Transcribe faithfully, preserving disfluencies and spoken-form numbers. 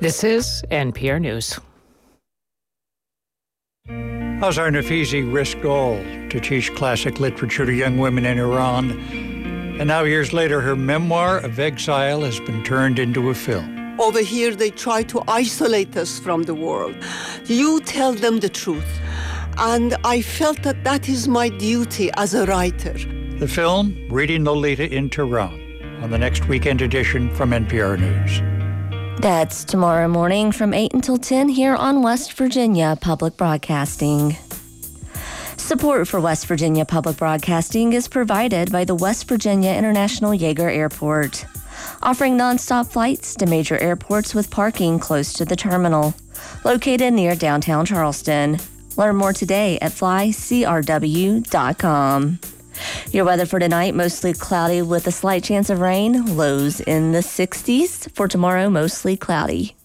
This is N P R News. Azar Nafisi risked all to teach classic literature to young women in Iran. And now, years later, her memoir of exile has been turned into a film. Over here, they try to isolate us from the world. You tell them the truth. And I felt that that is my duty as a writer. The film, Reading Lolita in Tehran, on the next weekend edition from N P R News. That's tomorrow morning from eight until ten here on West Virginia Public Broadcasting. Support for West Virginia Public Broadcasting is provided by the West Virginia International Yeager Airport, offering nonstop flights to major airports with parking close to the terminal, located near downtown Charleston. Learn more today at fly c r w dot com. Your weather for tonight, mostly cloudy with a slight chance of rain. Lows in the sixties. For tomorrow, mostly cloudy.